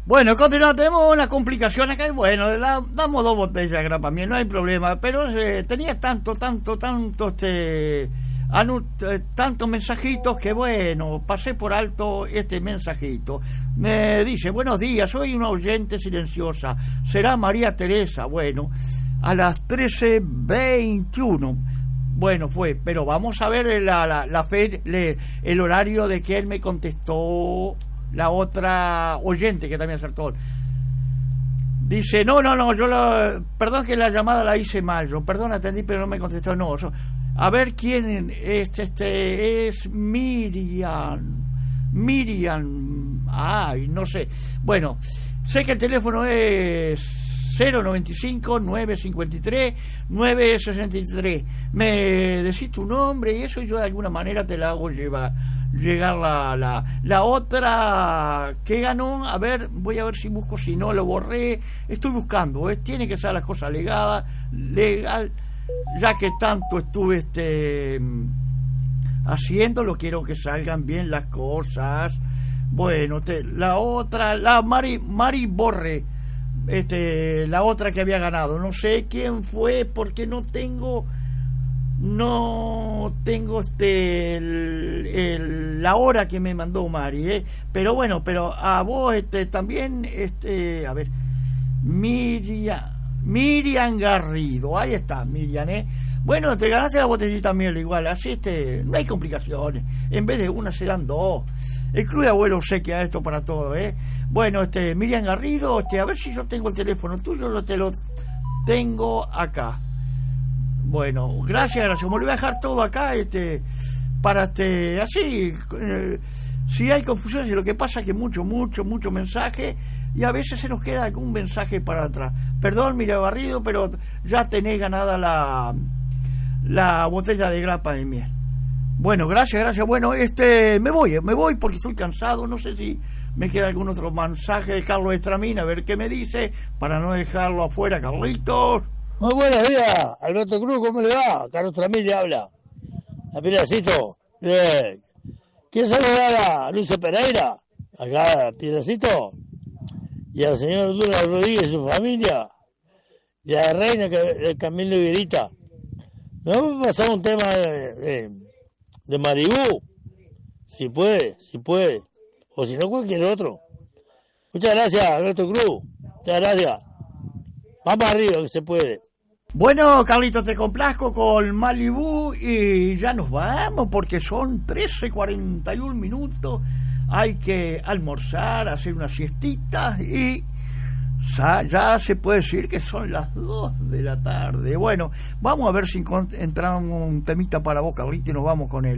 Bueno, continuamos, tenemos una complicación acá y bueno, damos 2 botellas de grapa miel, no hay problema, pero tenía tantos mensajitos que bueno, pasé por alto este mensajito. Me dice, buenos días, soy una oyente silenciosa, será María Teresa. Bueno, a las 13:21, bueno fue, pero vamos a ver el horario de que él me contestó la otra oyente que también acertó. Dice, no, perdón que la llamada la hice mal, yo, perdón, atendí, pero no me contestó, no. A ver quién es Miriam, ay, no sé. Bueno, sé que el teléfono es 095-953-963. Me decís tu nombre y eso, y yo de alguna manera te la hago llegar la otra que ganó. A ver, voy a ver si busco, si no lo borré, estoy buscando, tiene que ser las cosas legal, ya que tanto estuve haciéndolo, quiero que salgan bien las cosas. Bueno, la otra, la Mari Borre, la otra que había ganado, no sé quién fue porque no tengo la hora que me mandó Mari, pero bueno, pero a vos también a ver, Miriam Garrido, ahí está Miriam, bueno, te ganaste la botellita miel igual, así no hay complicaciones, en vez de una se dan 2. El Club de Abuelos obsequia esto para todo, Bueno, Miriam Garrido, a ver si yo tengo el teléfono tuyo, te lo tengo acá. Bueno, gracias, me lo voy a dejar todo acá, para así, si hay confusiones, lo que pasa es que mucho mensaje, y a veces se nos queda algún mensaje para atrás. Perdón, Miriam Garrido, pero ya tenés ganada la botella de grapa de miel. Bueno, gracias. Bueno, me voy porque estoy cansado. No sé si me queda algún otro mensaje de Carlos Estramín, a ver qué me dice, para no dejarlo afuera. Carlitos. Muy buenos días, Alberto Cruz, ¿cómo le va? Carlos Estramín le habla. A Piedracito. ¿Quién saludar a Luce Pereira? Acá, a Piedracito. Y al señor Dura Rodríguez y su familia. Y a la reina Camilo Higuerita. ¿Me vamos a pasar un tema de Maribú? Si puede. O si no, cualquier otro. Muchas gracias, Alberto Cruz. Muchas gracias. Vamos arriba, que se puede. Bueno, Carlitos, te complazco con Malibú y ya nos vamos porque son 13:41 minutos. Hay que almorzar, hacer una siestita y ya se puede decir que son las 2 de la tarde. Bueno, vamos a ver si entramos un temita para vos, Carlitos, y nos vamos con él.